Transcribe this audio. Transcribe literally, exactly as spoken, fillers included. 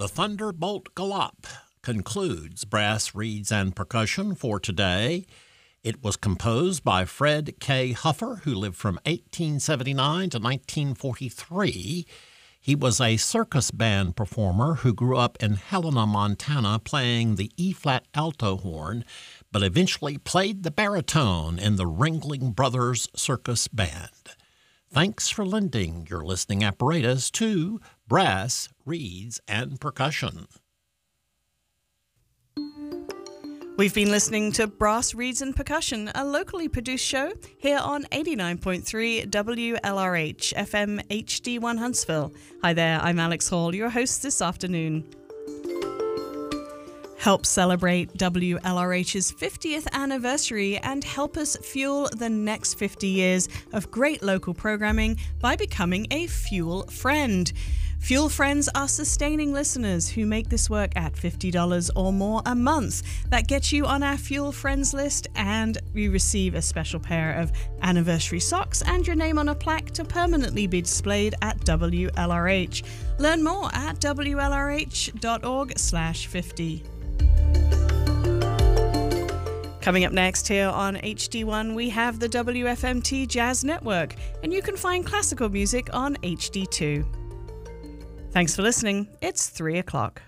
The Thunderbolt Galop concludes Brass, Reeds, and Percussion for today. It was composed by Fred K. Huffer, who lived from eighteen seventy-nine to nineteen forty-three. He was a circus band performer who grew up in Helena, Montana, playing the E-flat alto horn, but eventually played the baritone in the Ringling Brothers Circus Band. Thanks for lending your listening apparatus to Brass, Reeds, and Percussion. We've been listening to Brass, Reeds and Percussion, a locally produced show here on eighty-nine point three W L R H F M H D one Huntsville. Hi there, I'm Alex Hall, your host this afternoon. Help celebrate W L R H's fiftieth anniversary and help us fuel the next fifty years of great local programming by becoming a Fuel Friend. Fuel Friends are sustaining listeners who make this work at fifty dollars or more a month. That gets you on our Fuel Friends list, and you receive a special pair of anniversary socks and your name on a plaque to permanently be displayed at W L R H. Learn more at W L R H dot org slash fifty. Coming up next here on H D one, we have the W F M T Jazz Network, and you can find classical music on H D two. Thanks for listening. It's three o'clock.